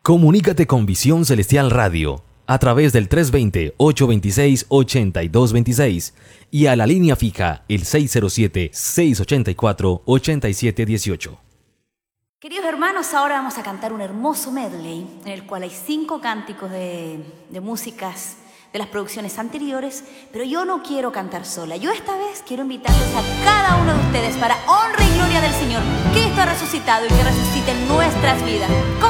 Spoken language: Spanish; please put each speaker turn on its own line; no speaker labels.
Comunícate con Visión Celestial Radio a través del 320-826-8226 y a la línea fija el 607-684-8718.
Queridos hermanos, ahora vamos a cantar un hermoso medley en el cual hay 5 cánticos de músicas de las producciones anteriores, pero yo no quiero cantar sola. Yo esta vez quiero invitarles a cada uno de ustedes para honra y gloria del Señor, que esto ha resucitado y que resucite en nuestras vidas.